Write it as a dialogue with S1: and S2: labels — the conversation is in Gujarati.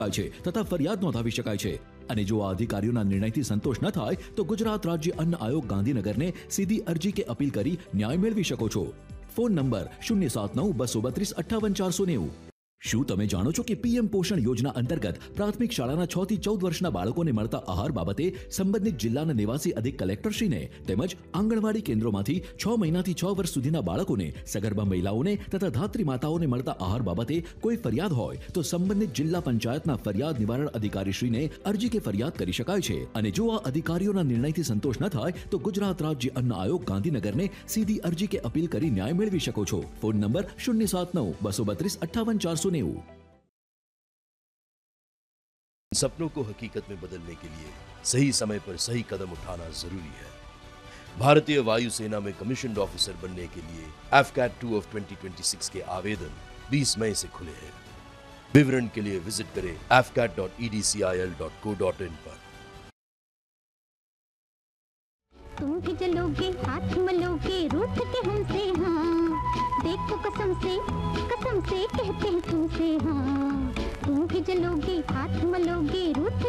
S1: છે તથા ફરિયાદ નોંધાવી શકાય છે અને જો આ અધિકારીઓના નિર્ણયથી સંતોષ ન થાય તો ગુજરાત રાજ્ય અન્ન આયોગ ગાંધીનગરને સીધી અરજી કે અપીલ કરી ન્યાય મેળવી શકો છો. Phone number 079-232-58-490. શું તમે જાણો છો કે પીએમ પોષણ યોજના અંતર્ગત પ્રાથમિક શાળાના 6 થી 14 વર્ષના બાળકોને મળતા આહાર બાબતે સંબંધિત જિલ્લાના નિવાસી અધિક કલેક્ટરશ્રીને તેમજ આંગણવાડી કેન્દ્રોમાંથી 6 મહિનાથી 6 વર્ષ સુધીના બાળકોને, સગર્ભા મહિલાઓને તથા ધાત્રી માતાઓને મળતા આહાર બાબતે કોઈ ફરિયાદ હોય તો સંબંધિત જિલ્લા પંચાયતના ફરિયાદ નિવારણ અધિકારીશ્રીને અરજી કે ફરિયાદ કરી શકાય છે અને જો આ અધિકારીઓના નિર્ણયથી સંતોષ ન થાય તો ગુજરાત રાજ્ય અન્ન આયોગ ગાંધીનગરને સીધી અરજી કે અપીલ કરી ન્યાય મેળવી શકો છો. Phone number 079-232-58-490.
S2: सपनों को हकीकत में बदलने के लिए सही समय पर सही कदम उठाना जरूरी है. भारतीय वायुसेना में कमीशन्ड ऑफिसर बनने के लिए AFCAT 2 of 2026 के आवेदन 20 मई से खुले हैं. विवरण के लिए विजिट करें afcat.edcil.co.in पर.
S3: तुम भी जलोगे, हाथ मलोगे, रूठ के हमसे हाँ. देखो कसम से कहते हैं तुमसे हाँ. तुम भी जलोगे, हाथ मलोगे, रूठ